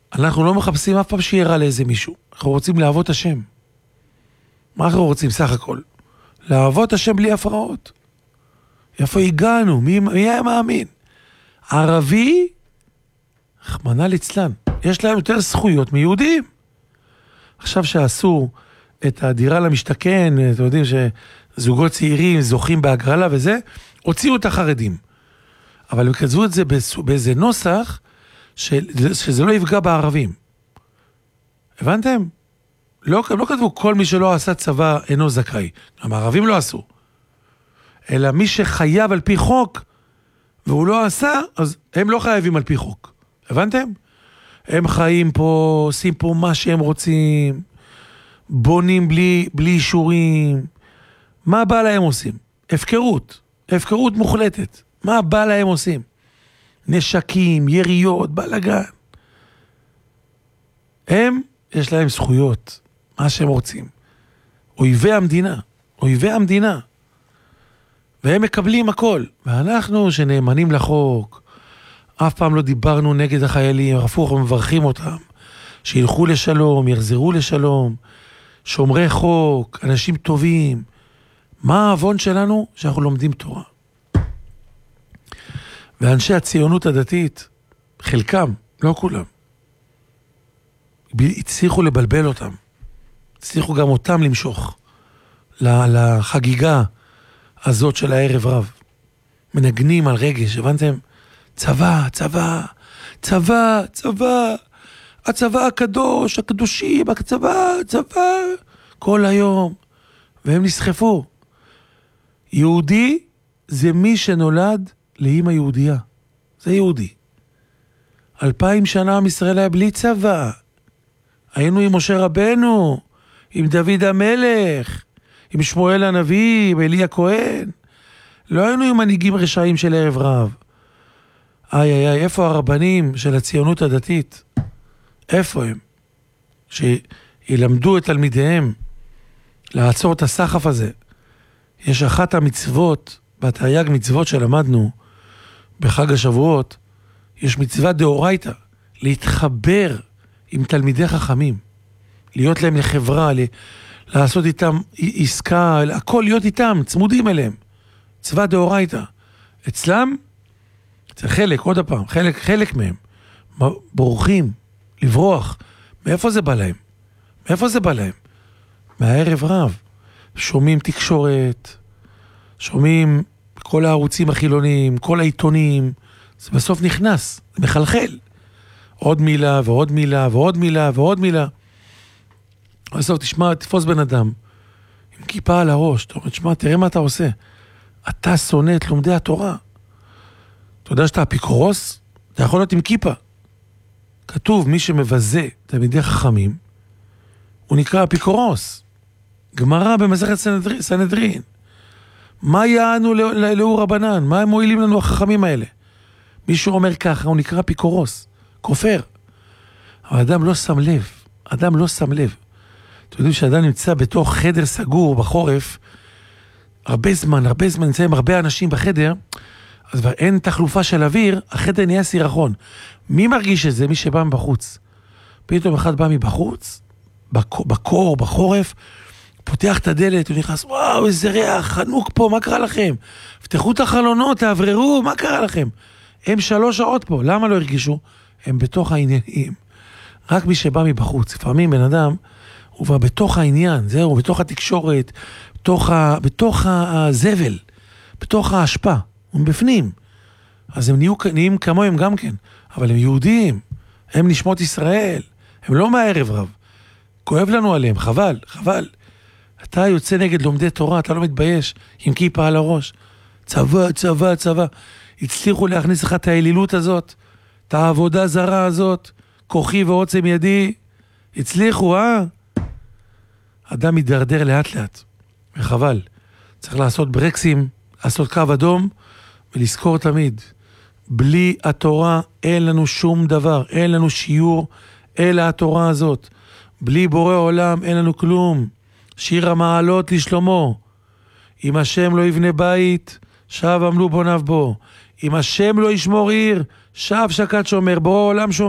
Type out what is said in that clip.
אנחנו לא מחפשים אף פעם שיהיה רע לאיזה מישהו. אנחנו רוצים לעבוד השם. מה אנחנו רוצים סך הכל? לעבוד השם בלי הפרעות. איפה הגענו? מי היה מאמין? ערבי, רחמנא ליצלן, יש להם יותר זכויות מיהודים. עכשיו שעשו את הדירה למשתכן, אתם יודעים שזוגות צעירים זוכים בהגרלה וזה, הוציאו את החרדים. אבל הם כתבו את זה באיזה נוסח, שזה לא יפגע בערבים. הבנתם? לא כתבו כל מי שלא עשה צבא אינו זכאי. גם הערבים לא עשו. אלא מי שחייב על פי חוק, והוא לא עשה, אז הם לא חייבים על פי חוק. הבנתם? הם חיים פה, עושים פה מה שהם רוצים, בונים בלי אישורים. מה בא להם עושים? הפקרות. הפקרות מוחלטת. מה בא להם עושים? נשקים, יריות, בלגן. הם, יש להם זכויות. מה שהם רוצים. אויבי המדינה. אויבי המדינה. והם מקבלים הכל. ואנחנו שנאמנים לחוק, אף פעם לא דיברנו נגד החיילים, הפוך, מברכים אותם, שילכו לשלום, יחזרו לשלום, שומרי חוק, אנשים טובים. מה האבון שלנו? שאנחנו לומדים תורה. ואנשי הציונות הדתית, חלקם, לא כולם, הצליחו לבלבל אותם. הצליחו גם אותם למשוך לחגיגה הזאת של הערב רב. מנגנים על רגש, הבנתם? צבא, צבא, צבא, צבא, הצבא הקדוש, הקדושים, הצבא, צבא, כל היום. והם נסחפו. יהודי זה מי שנולד לאמא יהודייה. זה יהודי. 2000 שנה עם ישראל היה בלי צבא. היינו עם משה רבנו, עם דוד המלך, עם שמואל הנביא, עם אלי הכהן. לא היינו עם מנהיגים רשעים של ערב רב. איפה הרבנים של הציונות הדתית? איפה הם? שילמדו את תלמידיהם לעצור את הסחף הזה. יש אחת המצוות, בתרי"ג מצוות שלמדנו בחג השבועות, יש מצווה דאורייתא, להתחבר עם תלמידי חכמים, להיות להם לחברה, לעשות איתם עסקה, הכל להיות איתם, צמודים אליהם. מצווה דאורייתא. אצלם, זה חלק, עוד הפעם, חלק מהם, בורחים, לברוח. מאיפה זה בא להם? מאיפה זה בא להם? מהערב רב. שומעים תקשורת, שומעים כל הערוצים החילוניים, כל העיתונים, זה בסוף נכנס, זה מחלחל. עוד מילה ועוד מילה ועוד מילה ועוד מילה. בסוף תשמע, תפוס בן אדם, עם כיפה על הראש, אתה אומר, תשמע, תראה מה אתה עושה. אתה שונא את לומדי התורה. אתה יודע שאתה אפיקורוס? אתה יכול להיות עם כיפה. כתוב, מי שמבזה תלמידי חכמים, הוא נקרא אפיקורוס. גמרא במסכת סנהדרין. מה יענו לאור רבנן? מה הם מועילים לנו החכמים האלה? מישהו אומר ככה, הוא נקרא אפיקורוס. כופר. אבל אדם לא שם לב. אדם לא שם לב. אתם יודעים שאדם נמצא בתוך חדר סגור בחורף, הרבה זמן נמצאים הרבה אנשים בחדר, אז אין תחלופה של אוויר, החדר נהיה סירחון. מי מרגיש את זה? מי שבא מבחוץ. פתאום אחד בא מבחוץ, בקור, בחורף, פותח את הדלת, הוא נכנס, וואו, איזה ריח, חנוק פה, מה קרה לכם? פתחו את החלונות, תעבררו, מה קרה לכם? הם 3 שעות פה, למה לא הרגישו? הם בתוך העניינים. רק מי שבא מבחוץ, לפעמים בן אדם, הוא בא בתוך העניין, זהו, בתוך התקשורת, בתוך הזבל, בתוך ההשפעה, הם בפנים. אז הם נהיים כמוהם גם כן, אבל הם יהודים, הם נשמות ישראל, הם לא מהערב רב. כואב לנו עליהם, חבל, חבל. אתה יוצא נגד לומדי תורה, אתה לא מתבייש, עם כיפה על הראש. צבא, צבא, צבא. הצליחו להכניס לך את האלילות הזאת, את העבודה זרה הזאת, כוחי ועוצם ידי. הצליחו, אדם מתדרדר לאט לאט, וחבל. צריך לעשות ברקסים, לעשות קו אדום, ולזכור תמיד, בלי התורה אין לנו שום דבר, אין לנו שיעור, אלא התורה הזאת. בלי בורא עולם אין לנו כלום. שיר המעלות לשלמה. אם השם לא יבנה בית, שב עמלו בוניו בו. אם השם לא ישמור עיר, שב שקד שומר בו, עולם שומר.